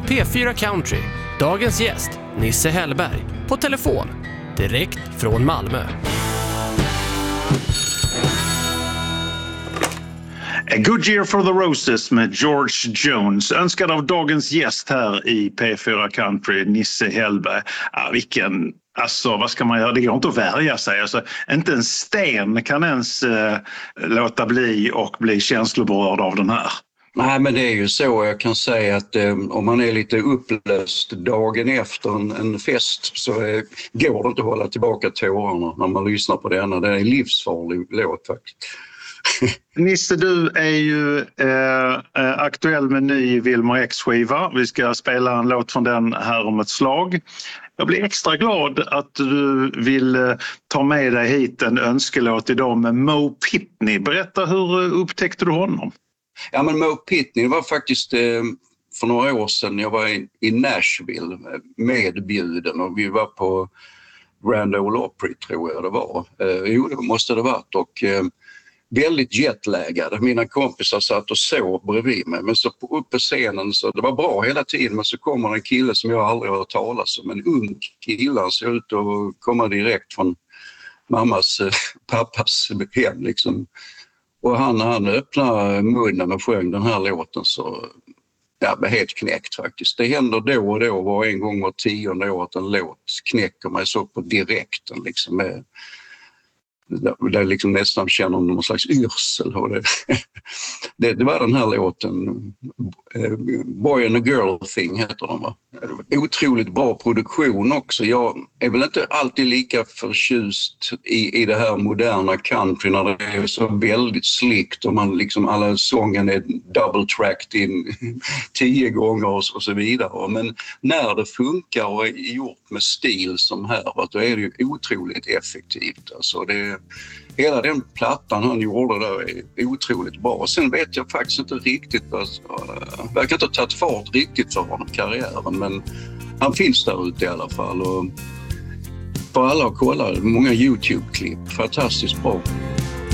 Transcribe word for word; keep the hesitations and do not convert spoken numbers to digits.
P fyra Country. Dagens gäst, Nisse Hellberg. På telefon, direkt från Malmö. A Good Year for the Roses med George Jones. Önskad av dagens gäst här i P fyra Country, Nisse Hellberg. Ja, vilken, alltså vad ska man göra? Det går inte att värja sig. Alltså, inte en sten kan ens eh, låta bli och bli känsloberörd av den här. Nej, men det är ju så. Jag kan säga att eh, om man är lite upplöst dagen efter en, en fest så eh, går det inte att hålla tillbaka tårarna när man lyssnar på denna. Det är en livsfarlig låt faktiskt. Nisse, du är ju eh, aktuell med ny Wilmer X-skiva. Vi ska spela en låt från den här om ett slag. Jag blir extra glad att du vill eh, ta med dig hit en önskelåt idag med Mo Pitney. Berätta, hur upptäckte du honom? Ja, men Mo Pitney var faktiskt eh, för några år sedan. Jag var i, i Nashville medbjuden och vi var på Grand Ole Opry, tror jag det var. Eh, jo, det måste det varit. Och eh, väldigt jetlaggade. Mina kompisar satt och sov bredvid mig. Men så på, upp på scenen, så det var bra hela tiden. Men så kommer en kille som jag aldrig har hört talas om. En ung kille, han ser ut att komma direkt från mammas, eh, pappas hem liksom. Och han, han öppnade munnen och sjöng den här låten så jag blev helt knäckt faktiskt. Det händer då och då, var en gång var tionde år att en låt knäcker mig så på direkten liksom med där jag liksom nästan känner någon slags yrsel. Det, det, det var den här låten, Boy and a Girl Thing heter den, va? Otroligt bra produktion också. Jag är väl inte alltid lika förtjust i, i det här moderna country när det är så väldigt slickt och man liksom alla sången är double tracked in tio gånger och, och så vidare. Men när det funkar och är gjort med stil som här, då är det ju otroligt effektivt. Alltså det hela den plattan han gjorde där är otroligt bra. Sen vet jag faktiskt inte riktigt, alltså, jag verkar inte ha tagit fart riktigt för honom karriären, men han finns där ute i alla fall. Och för alla att kolla, många YouTube-klipp, fantastiskt bra.